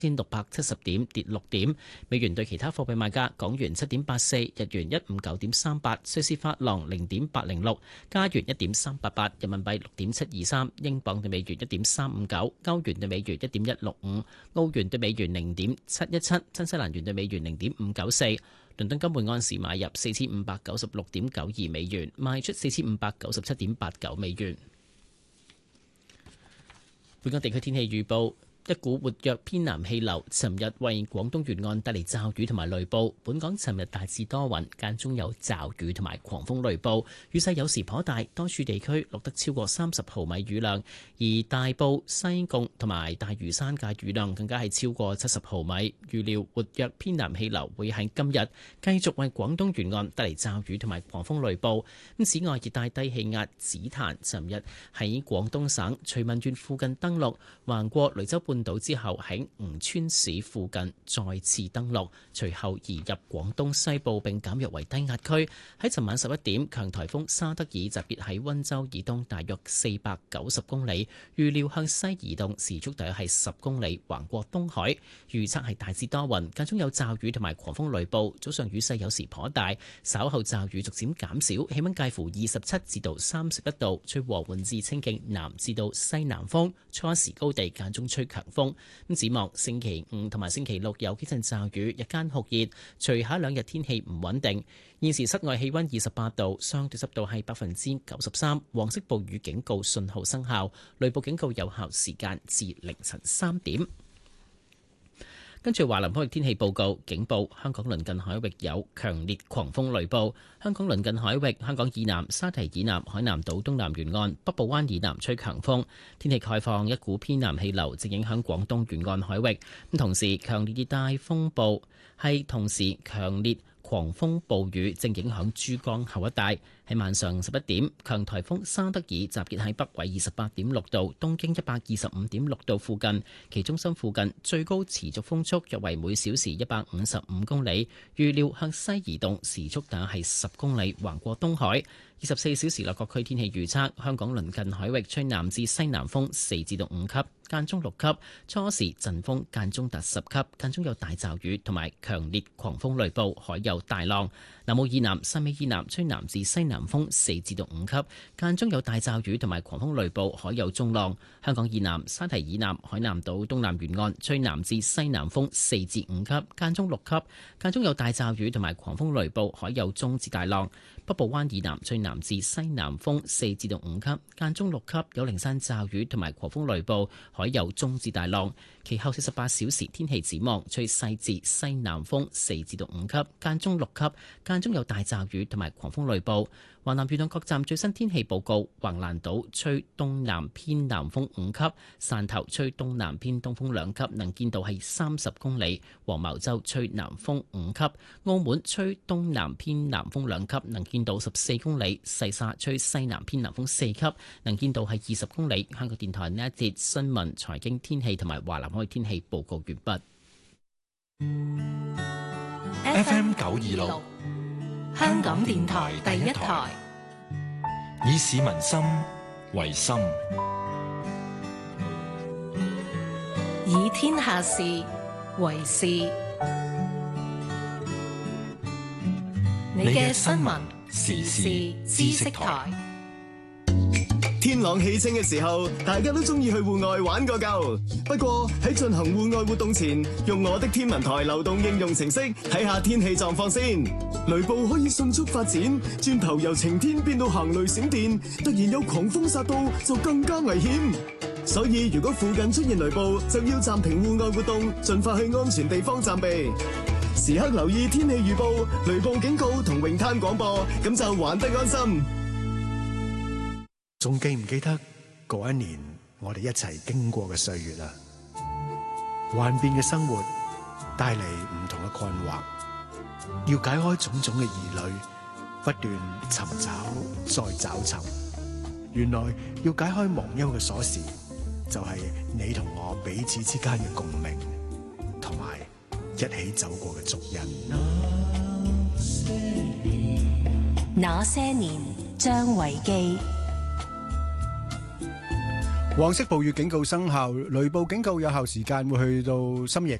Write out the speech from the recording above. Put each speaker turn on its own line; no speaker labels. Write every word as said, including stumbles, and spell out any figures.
千六百七十點，跌六點。美元對其他貨幣賣價：港元七點八四，日元一五九點三八，瑞士法郎零點八零六，加元一點三八八，人民幣六點七二三，英鎊對美元一點三五九，歐元對美元一點一六五，澳元對美元零點七一七，新西蘭元對美元零點五九四。倫敦金每安士買入四千五百九十六點九二美元，賣出四千五百九十七點八九美元。本港地區天氣預報。一股活躍偏南氣流尋日為廣東沿岸帶嚟驟雨同埋雷暴。本港尋日大致多雲，間中有驟雨同埋狂風雷暴，雨勢有時頗大，多處地區錄得超過三十毫米雨量，而大埔、西貢同埋大嶼山嘅雨量更加係超過七十毫米。預料活躍偏南氣流會喺今日繼續為廣東沿岸帶嚟驟雨同埋狂風雷暴。咁此外，熱帶低氣壓紫檀尋日喺廣東省徐聞縣附近登陸，橫過雷州半島之後喺吳川市附近再次登陸，隨後移入廣東西部並減弱為低壓區。喺尋晚十一點，強颱風沙德爾集結喺溫州以東大約四百九十公里，預料向西移動，時速大約係十公里，橫過東海。預測係大致多雲，間中有驟雨同埋狂風雷暴，早上雨勢有時頗大，稍後驟雨逐漸減少，氣溫介乎二十七至到三十一度，吹和緩至清勁南至到西南風，初時高地間中吹強風。咁展望星期五同埋星期六有幾陣驟雨，日間酷熱，隨後兩日天氣唔穩定。現時室外氣溫二十八度，相對濕度係百分之九十三，黃色暴雨警告信號生效，雷暴警告有效時間至凌晨三點。跟住華南海域天氣報告，警報香港鄰近海域有強烈狂風雷暴。香港鄰近海域，香港以南、沙堤以南、海南島東南沿岸、北部灣以南吹強風。天氣概況，一股偏南氣流正影響廣東沿岸海域。咁同時，強烈熱帶風暴係同時強烈狂風暴雨正影響珠江口一帶。喺晚上十一點，強颱風沙德爾集結喺北緯二十八點六度、東經一百二十五點六度附近，其中心附近最高持續風速約為每小時一百五十五公里，預料向西移動，時速大約係十公里，橫過東海。二十四小時內各區天氣預測：香港鄰近海域吹南至西南風四至到五級，間中六級，初時陣風間中達十級，間中有大驟雨同埋強烈狂風雷暴，海有大浪。南澳以南、汕尾以南吹南至西南風四至到五級，間中有大驟雨同埋狂風雷暴，海有中浪。香港以南、沙堤以南、海南島東南沿岸吹南至西南風四至五級，間中六級，間中有大驟雨同埋狂風雷暴，海有中至大浪。北部灣以南吹南至西南風四至到五級，間中六級，有零散驟雨同埋狂風雷暴，海有中至大浪。其後四十八小時天氣展望，吹西至西南風四至到五級，間中六級，間中有大驟雨同埋狂風雷暴。華南沿岸各站最新天氣報告：橫瀾島吹東南偏南風五級，汕頭吹東南偏東風兩級，能見度係三十公里；黃茅洲吹南風五級，澳門吹東南偏南風兩級，能見度十四公里；細沙吹西南偏南風四級，能見度係二十公里。香港電台呢一節新聞、財經、天氣同埋華南海天氣報告完畢。
F M 九二六。香港電台第一台，以市民心為心，
以天下事為事。你嘅新聞時事知識台。
天朗氣清嘅時候，大家都中意去戶外玩個夠。不過喺進行戶外活動前，用我的天文台流動應用程式睇下天氣狀況先。雷暴可以迅速發展，轉頭由晴天變到行雷閃電，突然有狂風殺到，就更加危險。所以如果附近出現雷暴，就要暫停戶外活動，盡快去安全地方暫避。時刻留意天氣預報、雷暴警告同泳灘廣播，咁就玩得安心。
仲記唔記得嗰一年我哋一齊經過嘅歲月啊？幻變嘅生活帶嚟唔同嘅困惑，要解開種種嘅疑慮，不斷尋找再找尋。原來要解開忘憂嘅鎖匙，就係你同我彼此之間嘅共鳴，同埋一起走過嘅足印。
那些年，張維基。
黃色暴雨警告生效，雷暴警告有效時間會去到深夜